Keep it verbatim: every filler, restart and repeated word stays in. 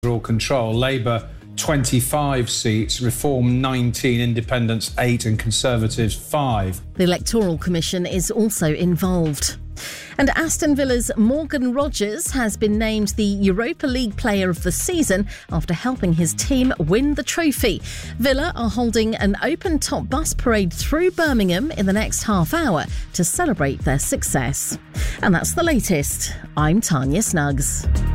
overall control. Labour twenty-five seats, Reform nineteen, Independents eight and Conservatives five. The Electoral Commission is also involved. And Aston Villa's Morgan Rogers has been named the Europa League Player of the Season after helping his team win the trophy. Villa are holding an open-top bus parade through Birmingham in the next half hour to celebrate their success. And that's the latest. I'm Tanya Snuggs.